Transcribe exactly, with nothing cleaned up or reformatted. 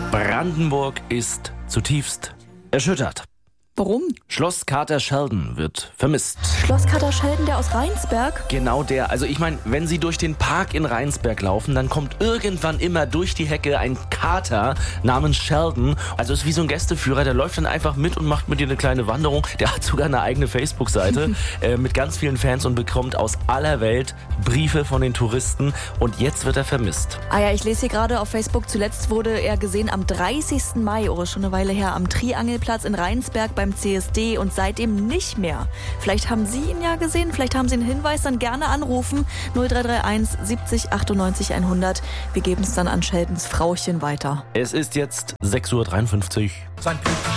Brandenburg ist zutiefst erschüttert. Warum? Schloss Kater Sheldon wird vermisst. Schloss Kater Sheldon, der aus Rheinsberg? Genau der. Also ich meine, wenn Sie durch den Park in Rheinsberg laufen, dann kommt irgendwann immer durch die Hecke ein Kater namens Sheldon. Also ist wie so ein Gästeführer, der läuft dann einfach mit und macht mit dir eine kleine Wanderung. Der hat sogar eine eigene Facebook-Seite äh, mit ganz vielen Fans und bekommt aus aller Welt Briefe von den Touristen. Und jetzt wird er vermisst. Ah ja, ich lese hier gerade auf Facebook, zuletzt wurde er gesehen am dreißigsten Mai, oder schon eine Weile her, am Triangelplatz in Rheinsberg beim C S D und seitdem nicht mehr. Vielleicht haben Sie ihn ja gesehen, vielleicht haben Sie einen Hinweis, dann gerne anrufen. null drei drei eins siebzig achtundneunzig hundert. Wir geben es dann an Sheldons Frauchen weiter. Es ist jetzt sechs Uhr dreiundfünfzig. Sein